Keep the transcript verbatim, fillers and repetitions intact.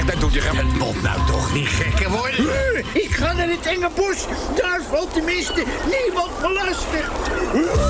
zeg, dat doet je geen... Het moet nou toch niet gekker worden? Ik ga naar het enge bos. Daar valt tenminste niemand belastig.